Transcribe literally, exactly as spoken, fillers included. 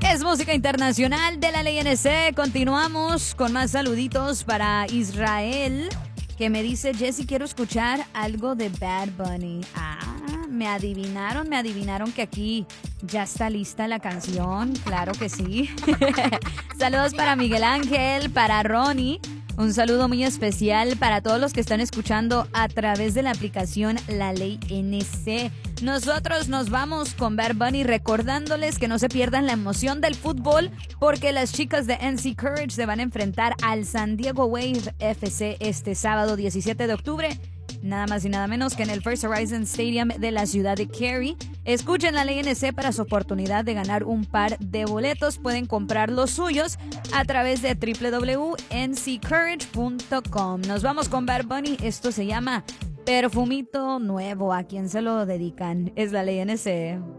Es música internacional de la ley N C. Continuamos con más saluditos para Israel, que me dice: Jessy, quiero escuchar algo de Bad Bunny. Ah, me adivinaron, me adivinaron que aquí ya está lista la canción. Claro que sí. Saludos para Miguel Ángel, para Ronnie. Un saludo muy especial para todos los que están escuchando a través de la aplicación La Ley N C. Nosotros nos vamos con Bad Bunny, recordándoles que no se pierdan la emoción del fútbol, porque las chicas de N C Courage se van a enfrentar al San Diego Wave F C este sábado diecisiete de octubre. Nada más y nada menos que en el First Horizon Stadium de la ciudad de Cary. Escuchen La Ley N C para su oportunidad de ganar un par de boletos. Pueden comprar los suyos a través de w w w punto n c courage punto com. Nos vamos con Bad Bunny. Esto se llama Perfumito Nuevo. ¿A quién se lo dedican? Es La Ley N C.